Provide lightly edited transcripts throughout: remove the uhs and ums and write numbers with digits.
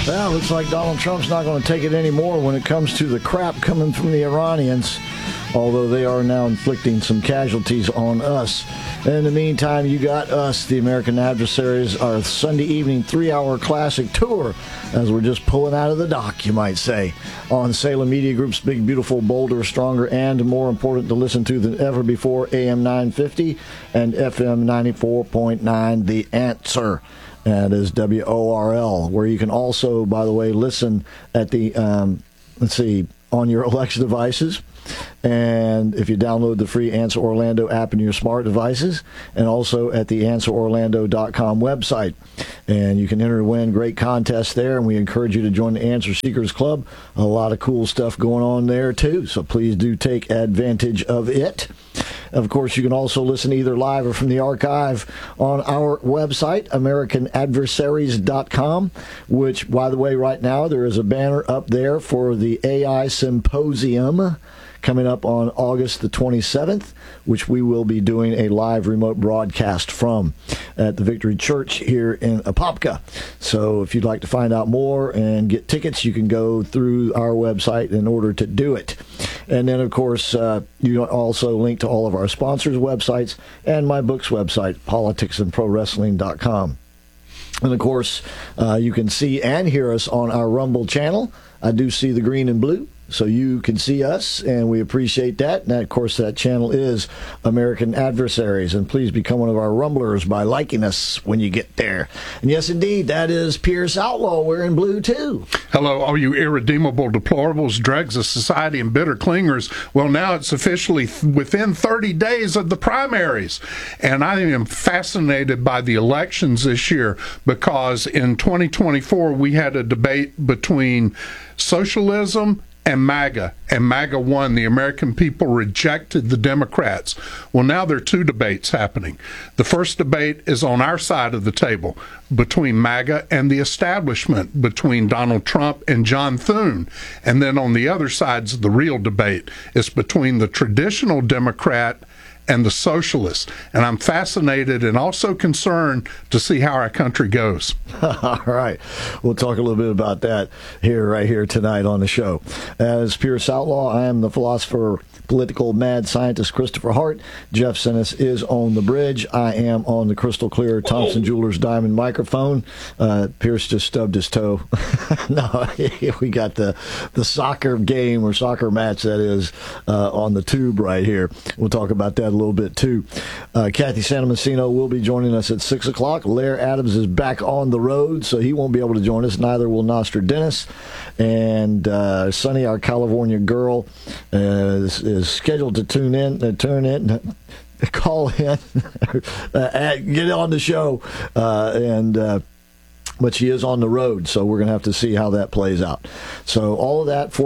Well, looks like Donald Trump's not going to take it anymore when it comes to the crap coming from the Iranians, although they are now inflicting some casualties on us. In the meantime, you got us, the American Adversaries, our Sunday evening 3-hour classic tour, as we're just pulling out of the dock, you might say, on Salem Media Group's Big, Beautiful, Bolder, Stronger, and more important to listen to than ever before, AM 950 and FM 94.9, The Answer. That is WORL, where you can also, by the way, listen at the, on your Alexa devices. And if you download the free Answer Orlando app in your smart devices, and also at the AnswerOrlando.com website. And you can enter and win great contests there, and we encourage you to join the Answer Seekers Club. A lot of cool stuff going on there, too, so please do take advantage of it. Of course, you can also listen either live or from the archive on our website, AmericanAdversaries.com, which, by the way, right now there is a banner up there for the AI Symposium coming up on August the 27th, which we will be doing a live remote broadcast from at the Victory Church here in Apopka. So if you'd like to find out more and get tickets, you can go through our website in order to do it. And then, of course, you also link to all of our sponsors' websites and my book's website, politicsandprowrestling.com. And, of course, you can see and hear us on our Rumble channel. I do see the green and blue, so you can see us, and we appreciate that. And, of course, that channel is American Adversaries. And please become one of our Rumblers by liking us when you get there. And, yes, indeed, that is Pierce Outlaw wearing blue, too. Hello, all you irredeemable deplorables, dregs of society, and bitter clingers. Well, now it's officially within 30 days of the primaries. And I am fascinated by the elections this year because in 2024 we had a debate between socialism and MAGA won. The American people rejected the Democrats. Well, now there are two debates happening. The first debate is on our side of the table between MAGA and the establishment, between Donald Trump and John Thune. And then on the other side's the real debate. It's between the traditional Democrat and the socialists. And I'm fascinated and also concerned to see how our country goes. All right. We'll talk a little bit about that right here tonight on the show. As Pierce Outlaw, I am the philosopher, political mad scientist Christopher Hart. Jeff Sinis is on the bridge. I am on the crystal clear Thompson Jewelers diamond microphone. Pierce just stubbed his toe. No, we got the soccer game or soccer match, that is, on the tube right here. We'll talk about that a little bit too. Kathy Santomassino will be joining us at 6 o'clock. Lair Adams is back on the road, so he won't be able to join us. Neither will Nostra Dennis. And Sunny, our California girl, is scheduled to tune in, call in, get on the show, but she is on the road, so we're going to have to see how that plays out. So all of that,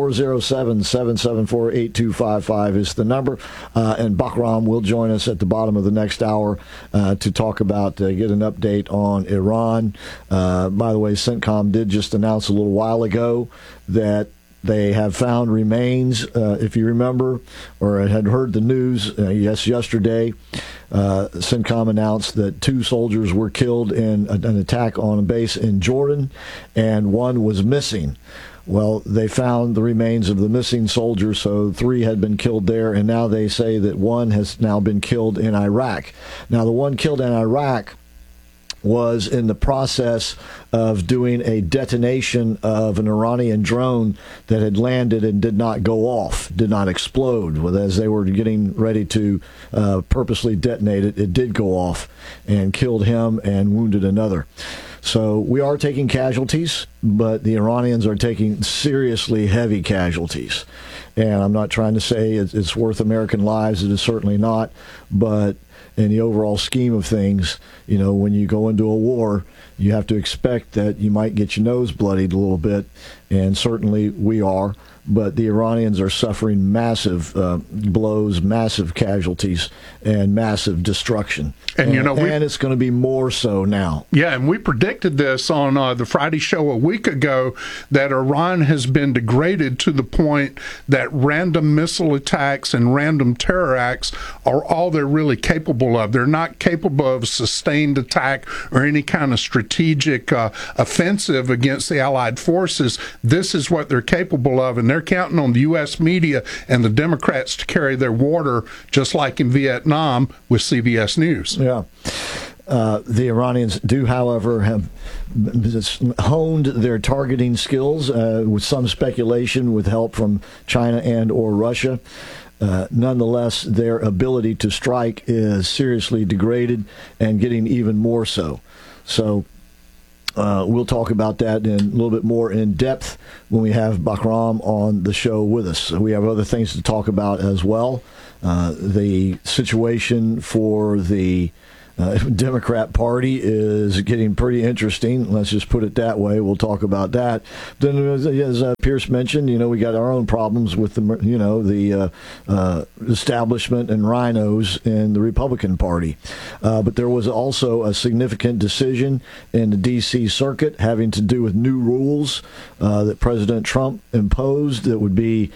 407-774-8255 is the number. And Bakram will join us at the bottom of the next hour to talk about, get an update on Iran. By the way, CENTCOM did just announce a little while ago that they have found remains, if you remember, or had heard the news, yesterday. CENTCOM announced that 2 soldiers were killed in an attack on a base in Jordan, and 1 was missing. Well, they found the remains of the missing soldier, so 3 had been killed there, and now they say that 1 has now been killed in Iraq. Now, the 1 killed in Iraq was in the process of doing a detonation of an Iranian drone that had landed and did not go off, did not explode. As they were getting ready to purposely detonate it, it did go off and killed him and wounded another. So we are taking casualties, but the Iranians are taking seriously heavy casualties. And I'm not trying to say it's worth American lives. It is certainly not. But in the overall scheme of things, when you go into a war, you have to expect that you might get your nose bloodied a little bit, and certainly we are. But the Iranians are suffering massive blows, massive casualties, and massive destruction. And and it's going to be more so now. Yeah, and we predicted this on the Friday show a week ago, that Iran has been degraded to the point that that random missile attacks and random terror acts are all they're really capable of. They're not capable of sustained attack or any kind of strategic offensive against the Allied forces. This is what they're capable of, and they're counting on the U.S. media and the Democrats to carry their water, just like in Vietnam with CBS News. Yeah. The Iranians do, however, have honed their targeting skills with some speculation with help from China and or Russia. Nonetheless, their ability to strike is seriously degraded and getting even more so. So we'll talk about that in a little bit more in depth when we have Bahram on the show with us. We have other things to talk about as well. The situation for the Democrat Party is getting pretty interesting. Let's just put it that way. We'll talk about that. Then, as Pierce mentioned, we got our own problems with the establishment and rhinos in the Republican Party. But there was also a significant decision in the D.C. Circuit having to do with new rules that President Trump imposed that would be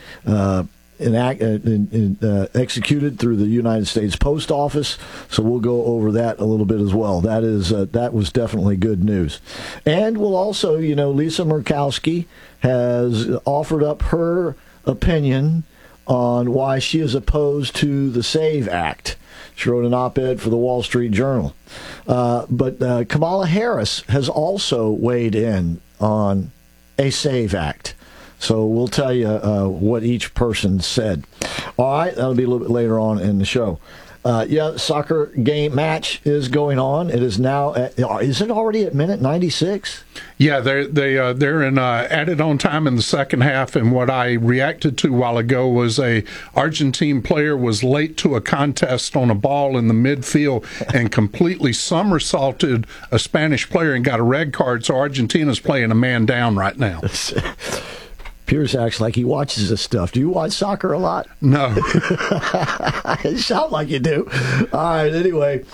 executed through the United States Post Office. So we'll go over that a little bit as well. That was definitely good news. And we'll also, Lisa Murkowski has offered up her opinion on why she is opposed to the SAVE Act. She wrote an op-ed for the Wall Street Journal. But Kamala Harris has also weighed in on a SAVE Act. So we'll tell you what each person said. All right, that'll be a little bit later on in the show. Soccer game match is going on. It is now is it already at minute 96? Yeah, they're in added on time in the second half, and what I reacted to a while ago was a Argentine player was late to a contest on a ball in the midfield and completely somersaulted a Spanish player and got a red card, so Argentina's playing a man down right now. Pierce acts like he watches this stuff. Do you watch soccer a lot? No. You sound like you do. All right, anyway.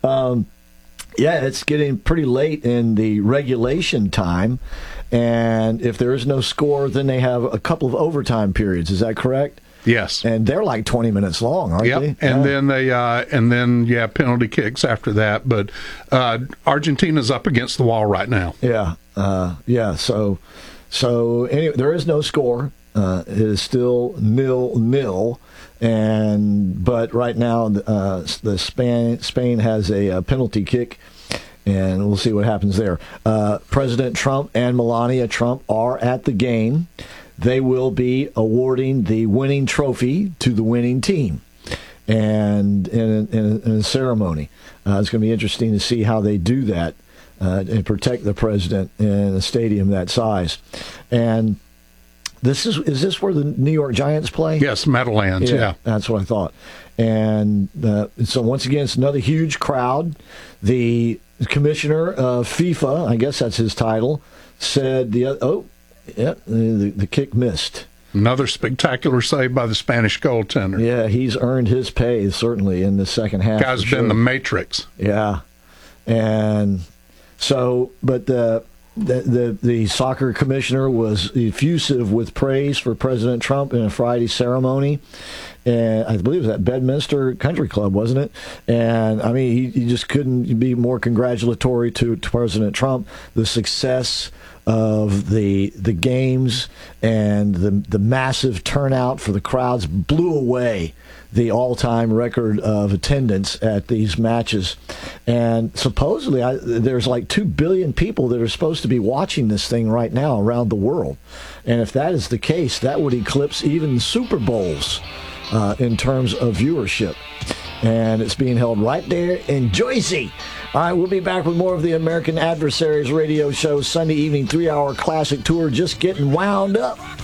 It's getting pretty late in the regulation time. And if there is no score, then they have a couple of overtime periods. Is that correct? Yes. And they're like 20 minutes long, aren't they? And then penalty kicks after that. But Argentina's up against the wall right now. So anyway, there is no score. It is still 0-0, but right now the Spain has a penalty kick, and we'll see what happens there. President Trump and Melania Trump are at the game. They will be awarding the winning trophy to the winning team, and in a ceremony. It's going to be interesting to see how they do that. And protect the president in a stadium that size. And is this where the New York Giants play? Yes, Meadowlands, yeah. That's what I thought. And so once again, it's another huge crowd. The commissioner of FIFA, I guess that's his title, said the kick missed. Another spectacular save by the Spanish goaltender. Yeah, he's earned his pay, certainly, in the second half. Guy's been the Matrix. Yeah. And so, but the soccer commissioner was effusive with praise for President Trump in a Friday ceremony, and I believe it was at Bedminster Country Club, wasn't it? And I mean, he just couldn't be more congratulatory to President Trump. The success of the games and the massive turnout for the crowds blew away the all-time record of attendance at these matches. And supposedly there's like 2 billion people that are supposed to be watching this thing right now around the world. And if that is the case, that would eclipse even Super Bowls in terms of viewership. And it's being held right there in Jersey. All right, we'll be back with more of the American Adversaries radio show Sunday evening 3-hour classic tour, just getting wound up.